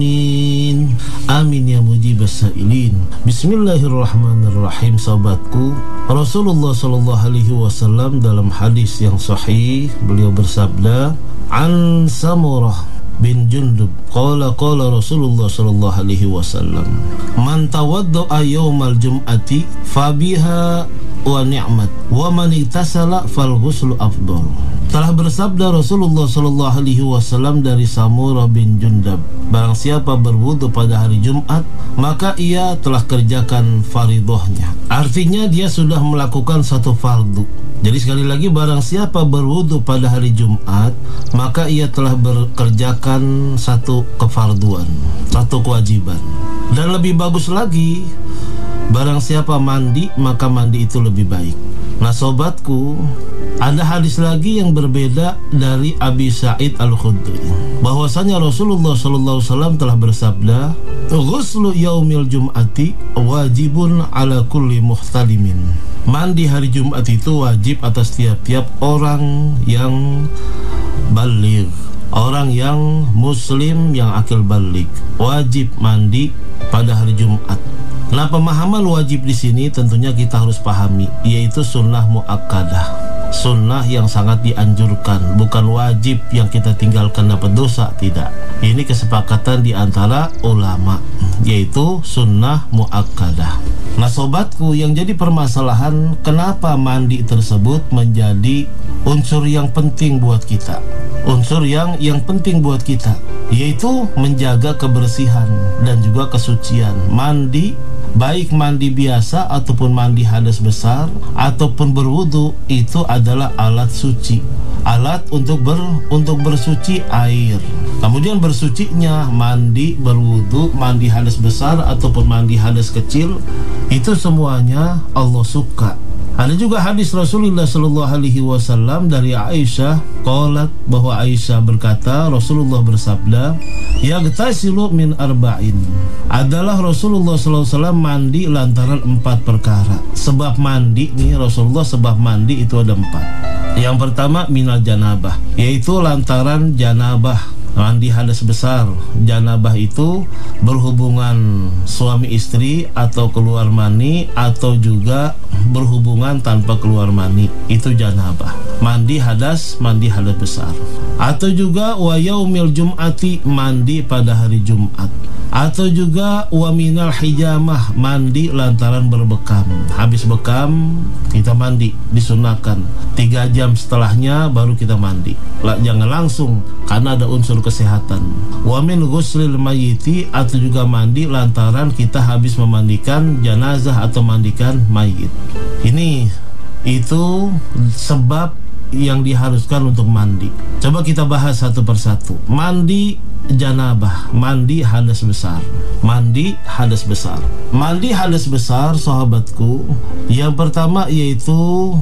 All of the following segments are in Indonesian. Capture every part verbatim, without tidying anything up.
Amin ya mujibas sa'ilin. Bismillahirrahmanirrahim. Sahabatku, Rasulullah sallallahu alaihi wasallam dalam hadis yang sahih beliau bersabda, an Samurah bin Jundub qala qala Rasulullah sallallahu alaihi wasallam, man tawadda'a yaumal jum'ati fabiha wa ni'mat wa man iktasala fal ghuslu afdal. Telah bersabda Rasulullah sallallahu alaihi wasallam dari Samurah bin Jundab, barang siapa berwudu pada hari Jumat, maka ia telah kerjakan fardhohnya. Artinya dia sudah melakukan satu fardu. Jadi sekali lagi, barang siapa berwudu pada hari Jumat, maka ia telah bekerjakan satu kefarduan, satu kewajiban. Dan lebih bagus lagi, barang siapa mandi, maka mandi itu lebih baik. Nah sobatku, ada hadis lagi yang berbeda dari Abi Sa'id Al-Khudri, bahwasanya Rasulullah sallallahu alaihi wasallam telah bersabda, ghuslu yaumil jum'ati wajibun ala kulli muhtalimin. Mandi hari Jumat itu wajib atas tiap-tiap orang yang baligh, orang yang muslim yang akil baligh, wajib mandi pada hari Jumat. Nah, pemahaman wajib di sini tentunya kita harus pahami, yaitu sunnah muakkadah, sunnah yang sangat dianjurkan, bukan wajib yang kita tinggalkan dapat dosa, tidak. Ini kesepakatan di antara ulama, yaitu sunnah muakkadah. Nah sobatku, yang jadi permasalahan, kenapa mandi tersebut menjadi unsur yang penting buat kita, unsur yang yang penting buat kita, yaitu menjaga kebersihan dan juga kesucian. Mandi, baik mandi biasa ataupun mandi hadas besar ataupun berwudu, itu adalah alat suci, alat untuk ber untuk bersuci air. Kemudian bersucinya mandi, berwudu, mandi hadas besar ataupun mandi hadas kecil, itu semuanya Allah suka. Ada juga hadis Rasulullah sallallahu alaihi wasallam dari Aisyah, qalat, bahwa Aisyah berkata, Rasulullah bersabda, yaghtasilu min arba'in. Adalah Rasulullah sallallahu alaihi wasallam mandi lantaran empat perkara. Sebab mandi nih Rasulullah, sebab mandi itu ada empat. Yang pertama minal janabah, yaitu lantaran janabah, mandi hadas besar. Janabah itu berhubungan suami istri atau keluar mani, atau juga berhubungan tanpa keluar mani, itu janabah. Mandi hadas, mandi hadas besar. Atau juga wa yaumil jum'ati, mandi pada hari Jumat. Atau juga wa minal hijamah, mandi lantaran berbekam. Habis bekam kita mandi, disunahkan tiga jam setelahnya baru kita mandi. Lah, jangan langsung, karena ada unsur kesehatan. Wa min ghuslil mayyiti, atau juga mandi lantaran kita habis memandikan jenazah atau mandikan mayit. Ini itu sebab yang diharuskan untuk mandi. Coba kita bahas satu persatu. Mandi janabah, mandi hadas besar. Mandi hadas besar. Mandi hadas besar, sahabatku, yang pertama yaitu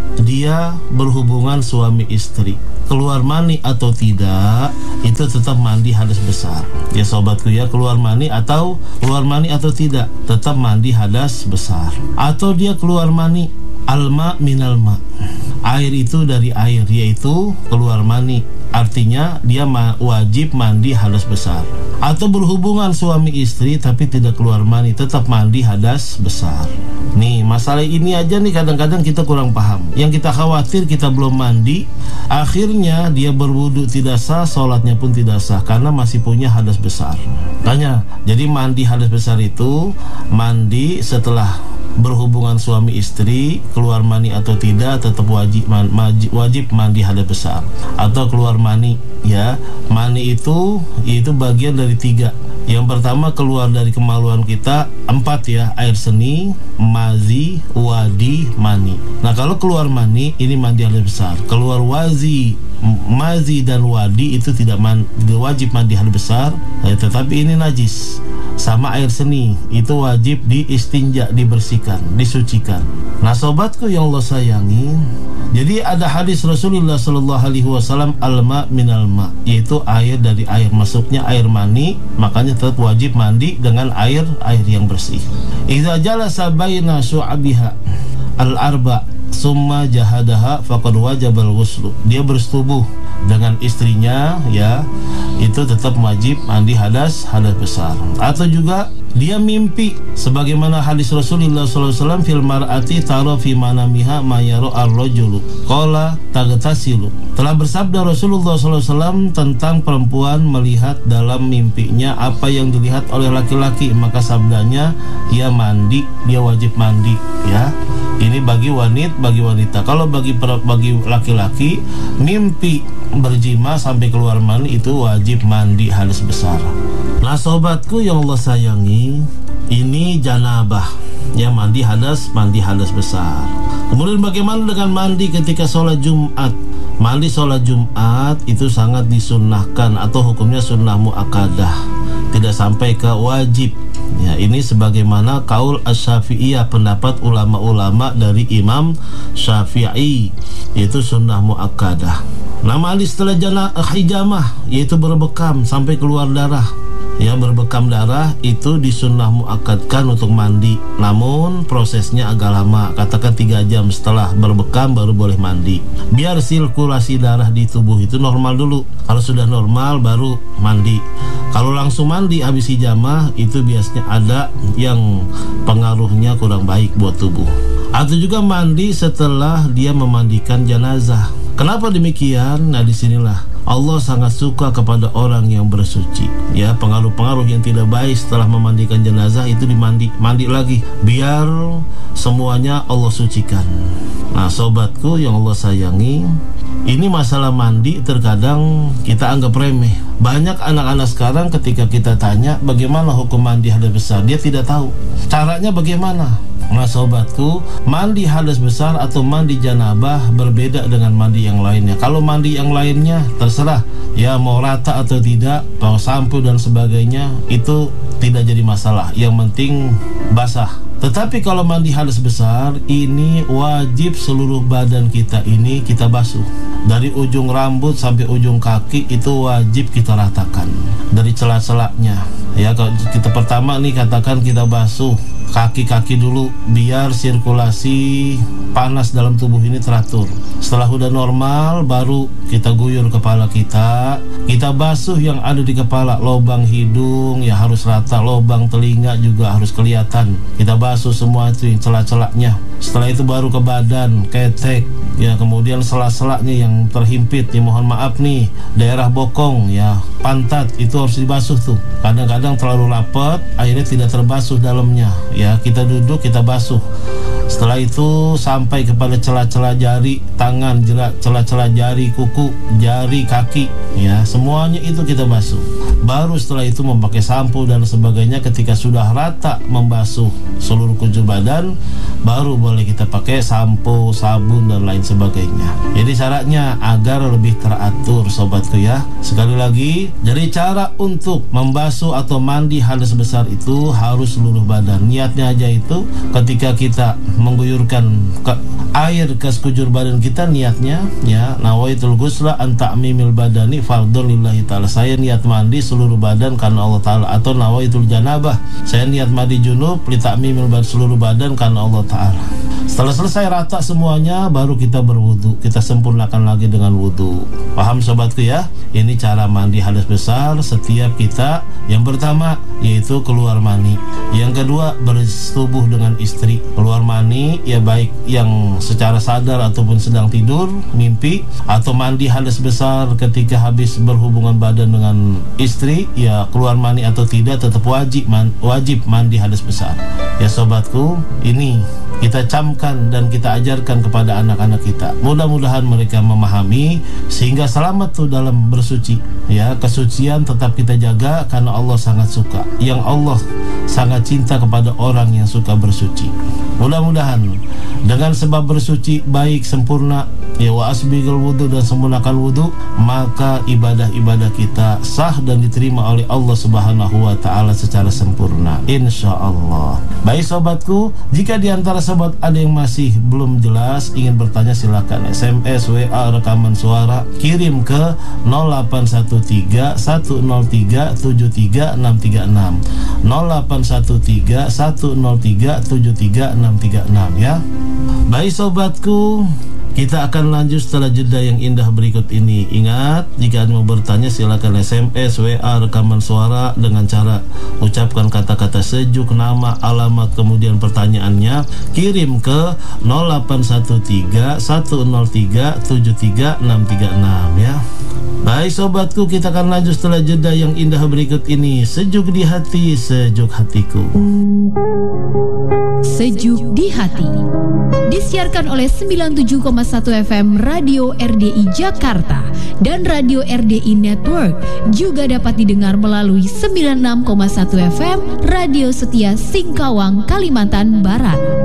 dia berhubungan suami istri. Keluar mani atau tidak, itu tetap mandi hadas besar. Ya sahabatku ya, keluar mani atau keluar mani atau tidak, tetap mandi hadas besar. Atau dia keluar mani, alma minal ma, air itu dari air, yaitu keluar mani, artinya dia ma wajib mandi hadas besar. Atau berhubungan suami istri tapi tidak keluar mani, tetap mandi hadas besar. Nih, masalah ini aja nih kadang-kadang kita kurang paham. Yang kita khawatir kita belum mandi, akhirnya dia berwudu tidak sah, sholatnya pun tidak sah karena masih punya hadas besar. Tanya, jadi mandi hadas besar itu mandi setelah berhubungan suami istri, keluar mani atau tidak, tetap wajib man, wajib mandi hadas besar. Atau keluar mani, ya, mani itu itu bagian dari tiga. Yang pertama keluar dari kemaluan kita, empat ya, air seni, mazi, wadi, mani. Nah kalau keluar mani, ini mandi hadas besar. Keluar wazi, mazi dan wadi itu tidak, man, tidak wajib mandi hadas besar, ya, tetapi ini najis. Sama air seni, itu wajib diistinja, dibersihkan, disucikan. Nah sobatku yang Allah sayangi, jadi ada hadis Rasulullah sallallahu alaihi wasallam, alma minal ma, yaitu air dari air, masuknya air mani, makanya tetap wajib mandi dengan air air yang bersih. Idza jalasa baina syu'abiha al-arba summa jahadaha faqad wajabal ghuslu. Dia bersetubuh dengan istrinya, ya itu tetap wajib mandi hadas hadas besar. Atau juga dia mimpi sebagaimana hadis Rasulullah sallallahu alaihi wasallam fil mar'ati tara fi manamiha ma yara ar-rajulu qala tagtasilu. Telah bersabda Rasulullah sallallahu alaihi wasallam tentang perempuan melihat dalam mimpinya apa yang dilihat oleh laki-laki, maka sabdanya dia mandi, dia wajib mandi, ya. Ini bagi wanita, bagi wanita. Kalau bagi bagi laki-laki mimpi berjima sampai keluar mani itu wajib mandi hadas besar. Nah sobatku yang Allah sayangi, ini janabah, ya mandi hadas, mandi hadas besar. Kemudian bagaimana dengan mandi ketika sholat Jumat? Mandi sholat Jumat itu sangat disunnahkan atau hukumnya sunnah muakkadah, tidak sampai ke wajib. Ya, ini sebagaimana kaul Asy-Syafi'iyah, pendapat ulama-ulama dari Imam Syafi'i, yaitu sunnah muakkadah. Nah, mandi setelah jana hijamah, yaitu berbekam sampai keluar darah. Ya, berbekam darah itu disunnah muakkadkan untuk mandi. Namun prosesnya agak lama, katakan tiga jam setelah berbekam baru boleh mandi. Biar sirkulasi darah di tubuh itu normal dulu. Kalau sudah normal baru mandi. Kalau langsung mandi habis hijamah itu biasanya ada yang pengaruhnya kurang baik buat tubuh. Atau juga mandi setelah dia memandikan jenazah. Kenapa demikian? Nah, disinilah Allah sangat suka kepada orang yang bersuci. Ya, pengaruh-pengaruh yang tidak baik setelah memandikan jenazah itu dimandi, mandi lagi, biar semuanya Allah sucikan. Nah, sobatku yang Allah sayangi, ini masalah mandi terkadang kita anggap remeh. Banyak anak-anak sekarang ketika kita tanya bagaimana hukum mandi hadas besar, dia tidak tahu caranya bagaimana. Nah sobatku, mandi hadas besar atau mandi janabah berbeda dengan mandi yang lainnya. Kalau mandi yang lainnya terserah, ya mau rata atau tidak, mau sampo dan sebagainya, itu tidak jadi masalah. Yang penting basah. Tetapi kalau mandi hadas besar, ini wajib seluruh badan kita ini kita basuh. Dari ujung rambut sampai ujung kaki itu wajib kita ratakan. Dari celah-celahnya. Ya, kalau kita pertama nih katakan kita basuh kaki-kaki dulu biar sirkulasi panas dalam tubuh ini teratur. Setelah udah normal baru kita guyur kepala kita, kita basuh yang ada di kepala, lubang hidung ya harus rata, lubang telinga juga harus kelihatan. Kita basuh semua itu yang celah-celahnya. Setelah itu baru ke badan, ketek, ya kemudian sela-selanya yang terhimpit, ya mohon maaf nih, daerah bokong, ya pantat itu harus dibasuh tuh. Kadang-kadang terlalu rapat, akhirnya tidak terbasuh dalamnya. Ya kita duduk, kita basuh. Setelah itu sampai kepada celah-celah jari tangan, celah-celah jari kuku, jari kaki, ya semuanya itu kita basuh. Baru setelah itu memakai sampo dan sebagainya. Ketika sudah rata membasuh seluruh kujur badan, baru boleh kita pakai sampo, sabun dan lain sebagainya. Jadi syaratnya agar lebih teratur sobatku ya. Sekali lagi, jadi cara untuk membasuh atau mandi hadas besar itu harus seluruh badan. Niatnya aja itu ketika kita mengguyurkan ke air ke sekujur badan kita, niatnya ya nawaitul ghusla an ta'mimil badani fardhun lillahi ta'ala. Saya niat mandi seluruh badan karena Allah Ta'ala. Atau nawaitul janabah, saya niat mandi junub li ta'mimil badan, seluruh badan karena Allah Ta'ala. Setelah selesai rata semuanya baru kita berwudu, kita sempurnakan lagi dengan wudu. Paham sobatku ya? Ini cara mandi hadas besar setiap kita. Yang pertama yaitu keluar mani. Yang kedua bersetubuh dengan istri. Keluar mani ya baik yang secara sadar ataupun sedang tidur, mimpi, atau mandi hadas besar ketika habis berhubungan badan dengan istri, ya keluar mani atau tidak tetap wajib man, wajib mandi hadas besar. Ya sobatku, ini kita camkan dan kita ajarkan kepada anak-anak kita. Mudah-mudahan mereka memahami sehingga selamat tuh dalam bersuci. Ya, kesucian tetap kita jaga karena Allah sangat suka. Yang Allah sangat cinta kepada orang yang suka bersuci. Mudah-mudahan dengan sebab bersuci baik sempurna, ya wa asbigul wudu, dan sempurnakan wudu, maka ibadah-ibadah kita sah dan diterima oleh Allah Subhanahu wa taala secara sempurna insyaallah. Baik sobatku, jika di antara sobat ada yang masih belum jelas ingin bertanya, silakan S M S, W A, rekaman suara kirim ke nol delapan satu tiga satu nol tiga tujuh tiga enam tiga enam nol delapan satu tiga satu nol tiga tujuh tiga enam tiga enam ya. Baik sobatku, Kita akan lanjut setelah jeda yang indah berikut ini. Ingat, jika Anda mau bertanya silakan S M S, W A, rekaman suara dengan cara ucapkan kata-kata sejuk, nama, alamat, kemudian pertanyaannya kirim ke nol delapan satu tiga satu nol tiga tujuh tiga enam tiga enam ya. Baik sobatku, kita akan lanjut setelah jeda yang indah berikut ini. Sejuk di hati, sejuk hatiku. Sejuk di hati disiarkan oleh sembilan puluh tujuh koma satu F M Radio R D I Jakarta dan Radio R D I Network. Juga dapat didengar melalui sembilan puluh enam koma satu F M Radio Setia Singkawang, Kalimantan Barat.